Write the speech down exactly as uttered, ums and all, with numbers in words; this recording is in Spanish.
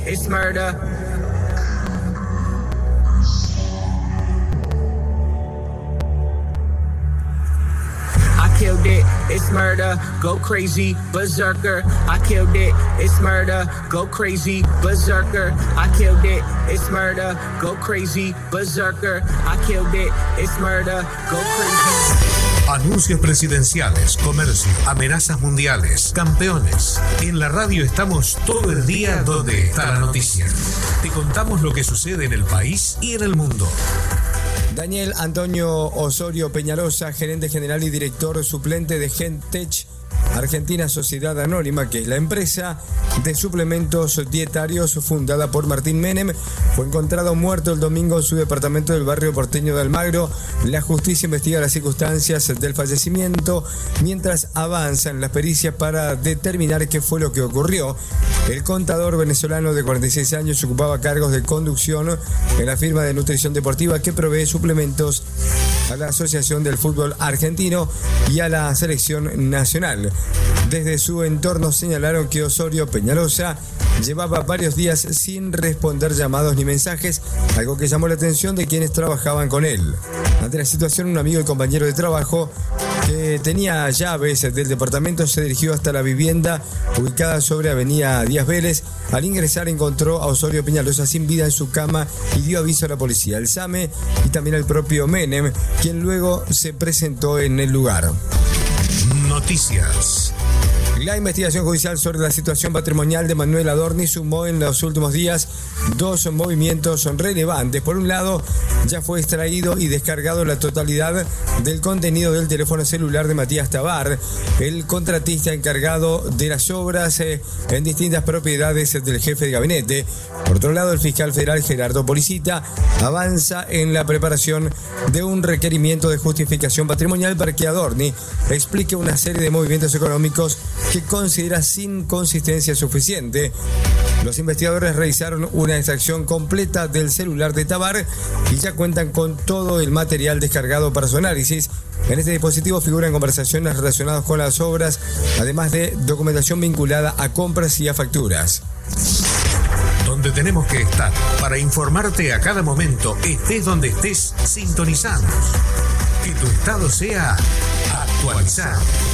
it's murder. I killed it, it's murder, go crazy, berserker. I killed it, it's murder, go crazy, berserker. I killed it, it's murder, go crazy, berserker. I killed it, it's murder, go crazy. Anuncios presidenciales, comercio, amenazas mundiales, campeones. En la radio estamos todo el día donde está la noticia. Te contamos lo que sucede en el país y en el mundo. Daniel Antonio Osorio Peñalosa, gerente general y director suplente de Gentech Argentina Sociedad Anónima, que es la empresa de suplementos dietarios fundada por Martín Menem, fue encontrado muerto el domingo en su departamento del barrio porteño de Almagro. La justicia investiga las circunstancias del fallecimiento mientras avanzan las pericias para determinar qué fue lo que ocurrió. El contador venezolano de cuarenta y seis años ocupaba cargos de conducción en la firma de nutrición deportiva que provee suplementos a la Asociación del Fútbol Argentino y a la Selección Nacional. Desde su entorno señalaron que Osorio Peñalosa llevaba varios días sin responder llamados ni mensajes, algo que llamó la atención de quienes trabajaban con él. Ante la situación, un amigo y compañero de trabajo que tenía llaves del departamento se dirigió hasta la vivienda ubicada sobre Avenida Díaz Vélez. Al ingresar encontró a Osorio Peñalosa sin vida en su cama y dio aviso a la policía, al SAME y también al propio Menem, quien luego se presentó en el lugar. Noticias. La investigación judicial sobre la situación patrimonial de Manuel Adorni sumó en los últimos días dos movimientos relevantes. Por un lado, ya fue extraído y descargado la totalidad del contenido del teléfono celular de Matías Tabar, el contratista encargado de las obras eh, en distintas propiedades del jefe de gabinete. Por otro lado, el fiscal federal Gerardo Policita avanza en la preparación de un requerimiento de justificación patrimonial para que Adorni explique una serie de movimientos económicos que considera sin consistencia suficiente. Los investigadores realizaron una extracción completa del celular de Tabar y ya cuentan con todo el material descargado para su análisis. En este dispositivo figuran conversaciones relacionadas con las obras, además de documentación vinculada a compras y a facturas. Donde tenemos que estar para informarte a cada momento, estés donde estés, sintonizados. Que tu estado sea actualizado.